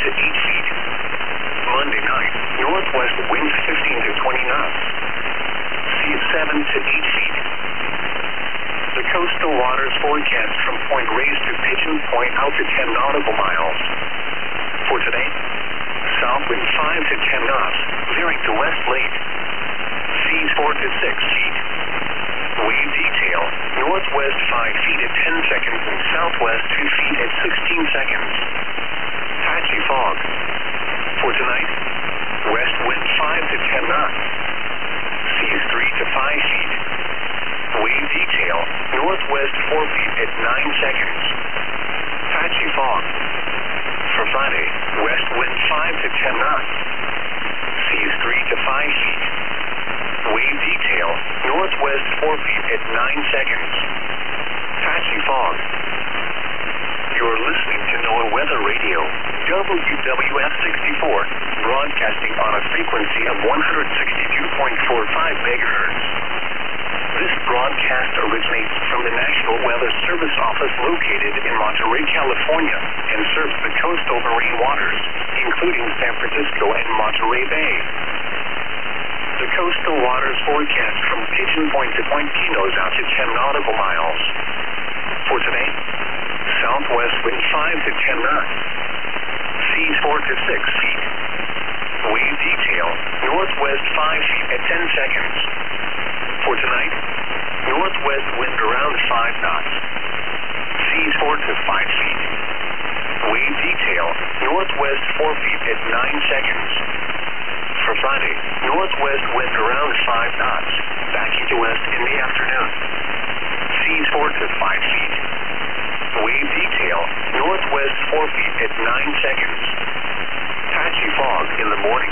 to 8 feet. Monday night, northwest winds 15 to 20 knots. Sea 7 to 8 feet. The coastal waters forecast from Point Reyes to Pigeon Point out to 10 nautical miles. For today, south wind 5 to 10 knots, veering to west late. Seas 4 to 6 feet. Wave detail, northwest 5 feet at 10 seconds and southwest 2 feet at 16 seconds. Patchy fog. For tonight, west wind 5 to 10 knots. Seas 3 to 5 feet. Wave detail, northwest 4 feet at 9 seconds. Patchy fog. For Friday, west wind 5 to 10 knots. Seas 3 to 5 feet. Wave detail, northwest 4 feet at 9 seconds. Patchy fog. You're listening to NOAA Weather Radio, WWF 64, broadcasting on a frequency of 162.45 megahertz. This broadcast originates from the National Weather Service Office located in Monterey, California, and serves the coastal marine waters, including San Francisco and Monterey Bay. The coastal waters forecast from Pigeon Point to Point Pinos out to 10 nautical miles. For today, southwest wind 5 to 10 knots. Seas 4 to 6 feet. Wave detail, northwest 5 feet at 10 seconds. For tonight, northwest wind around 5 knots. Seas 4 to 5 feet. Wave detail, northwest 4 feet at 9 seconds. For Friday, northwest wind around 5 knots, backing to west in the afternoon. Seas 4 to 5 feet. Wave detail, northwest 4 feet at 9 seconds. Patchy fog in the morning.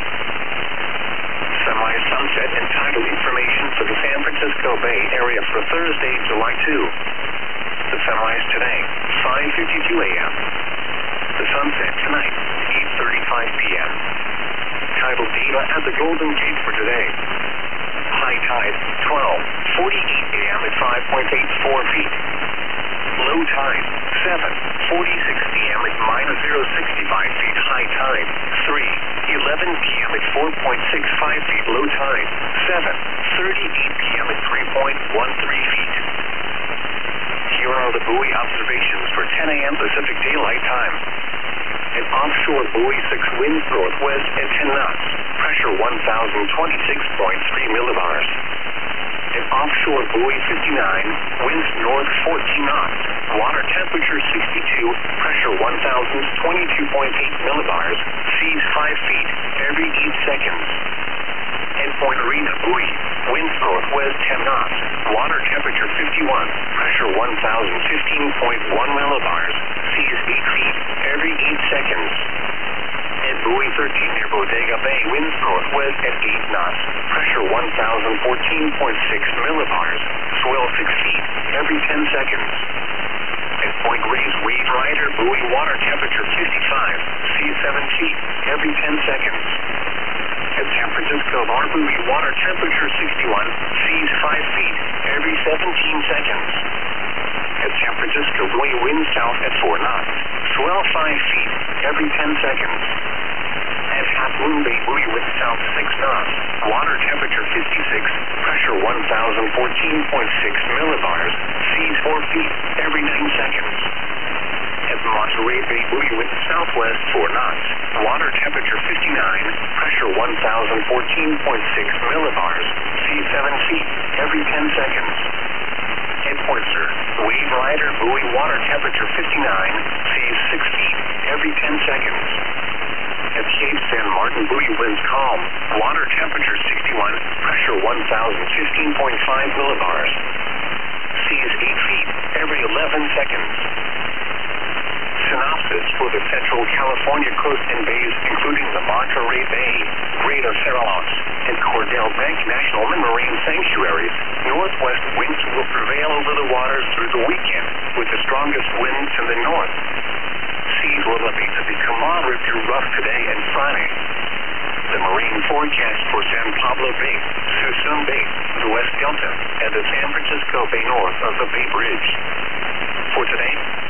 Semi-sunset and tidal information for the San Francisco Bay Area for Thursday, July 2. The semis today, 5:52 a.m. The sunset tonight, 8:35 p.m. Tidal data at the Golden Gate for today. High tide, 12:48 a.m. at 5.84 feet. Low tide, 7:46 p.m. at -0.65 feet. High tide, 3:11 p.m. at 4.65 feet. Low tide, 7:38 p.m. at 3.13 feet. Here are the buoy observations for 10 a.m. Pacific Daylight Time. An offshore buoy 6 winds northwest at 10 knots. Pressure 1,026.3 millibars. An offshore buoy 59, winds north 14 knots. Water temperature 62, pressure 1,022.8 millibars. Seas 5 feet every 8 seconds. Endpoint Arena buoy, winds northwest 10 knots. Water temperature 51, pressure 1,015.1 millibars. Seas 8 feet every 8 seconds. At buoy 13 near Bodega Bay, winds northwest at 8 knots. Pressure 1,014.6 millibars. Swell 6 feet every 10 seconds. At Point Reyes Wave Rider, buoy water temperature 55. Seas 7 feet every 10 seconds. At San Francisco Bar buoy water temperature 61. Seas 5 feet every 17 seconds. At San Francisco buoy wind south at 4 knots. Swell 5 feet every 10 seconds. At Half Moon Bay buoy wind south 6 knots. Water temperature 56. Pressure 1,014.6 millibars. Seas 4 feet every 9 seconds. At Monterey Bay buoy wind southwest 4 knots. Water temperature 59. Pressure 1,014.6 millibars. Seas 7 feet every 10 seconds. At Point Sur, Wave Rider buoy water temperature 59, seas 6 feet every 10 seconds. At Cape San Martin buoy winds calm, water temperature 61, pressure 1,015.5 millibars. Seas 8 feet every 11 seconds. Synopsis for the Central California coast and bays, including the Monterey Bay, Greater Farallones, and Cordell Bank National Marine Sanctuaries. Northwest winds will prevail over the waters through the weekend, with the strongest winds in the north. Seas will elevate to become moderately rough today and Friday. The marine forecast for San Pablo Bay, Suisun Bay, the West Delta, and the San Francisco Bay north of the Bay Bridge. For today,